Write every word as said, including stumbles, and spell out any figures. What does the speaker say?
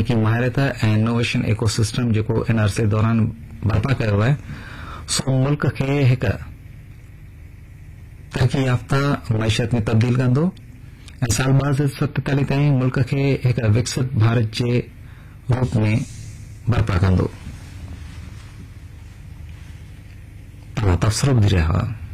तकनीकी महारत ऐं इनोवेशन इकोसिस्टम जेको इन अरसे दौरान बर्पा कयो आहे सो मुल्क खे हिक तरक्की याफ़्ता मईशत में तब्दील कंदो ऐं साल ॿ हज़ार सतेतालीह ताईं मुल्क खे हिक विकसित भारत जे रूप में बर्पा कंदो। तव्हां तबसरो ॿुधी रहिया हुआ।